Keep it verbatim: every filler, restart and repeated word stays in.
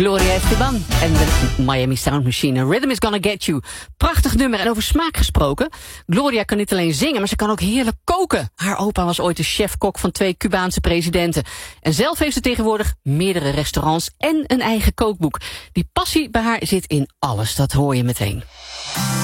Gloria Esteban en de Miami Sound Machine. Rhythm is Gonna Get You. Prachtig nummer. En over smaak gesproken. Gloria kan niet alleen zingen, maar ze kan ook heerlijk koken. Haar opa was ooit de chef-kok van twee Cubaanse presidenten. En zelf heeft ze tegenwoordig meerdere restaurants en een eigen kookboek. Die passie bij haar zit in alles, dat hoor je meteen.